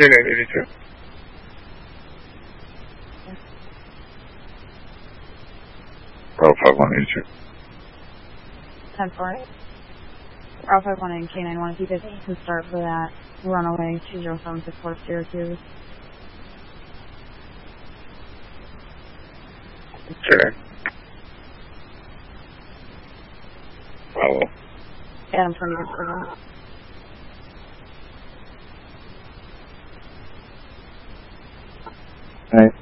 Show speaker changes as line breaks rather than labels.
K982. Bravo 5182.
10-4. Bravo 51 and K91, if you guys can start for that runaway 20764 Syracuse.
Okay. Bravo.
Adam 20 good for that.
Alright.